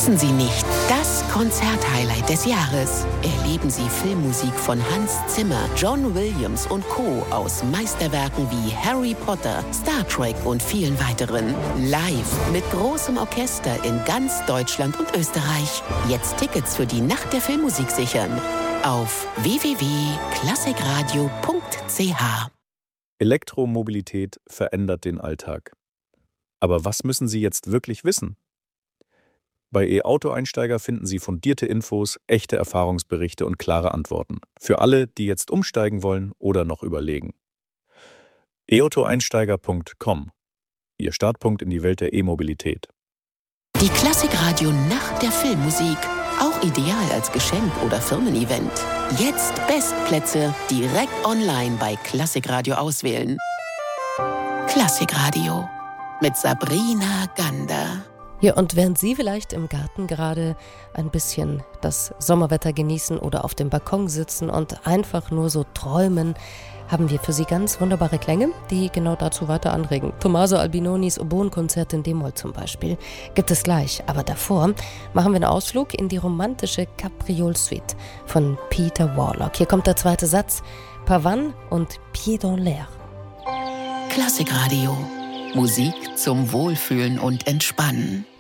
Verpassen Sie nicht das Konzerthighlight des Jahres. Erleben Sie Filmmusik von Hans Zimmer, John Williams und Co. aus Meisterwerken wie Harry Potter, Star Trek und vielen weiteren. Live mit großem Orchester in ganz Deutschland und Österreich. Jetzt Tickets für die Nacht der Filmmusik sichern. Auf www.klassikradio.ch. Elektromobilität verändert den Alltag. Aber was müssen Sie jetzt wirklich wissen? Bei E-Auto-Einsteiger finden Sie fundierte Infos, echte Erfahrungsberichte und klare Antworten. Für alle, die jetzt umsteigen wollen oder noch überlegen. e-auto-einsteiger.com. Ihr Startpunkt in die Welt der E-Mobilität. Die Klassikradio Nacht der Filmmusik. Auch ideal als Geschenk oder Firmen-Event. Jetzt Bestplätze direkt online bei Klassikradio auswählen. Klassikradio mit Sabrina Gander. Ja, und während Sie vielleicht im Garten gerade ein bisschen das Sommerwetter genießen oder auf dem Balkon sitzen und einfach nur so träumen, haben wir für Sie ganz wunderbare Klänge, die genau dazu weiter anregen. Tommaso Albinonis Oboenkonzert in D-Moll zum Beispiel gibt es gleich. Aber davor machen wir einen Ausflug in die romantische Capriol-Suite von Peter Warlock. Hier kommt der zweite Satz, Pavane und Pieds dans l'air. Klassikradio. Musik zum Wohlfühlen und Entspannen.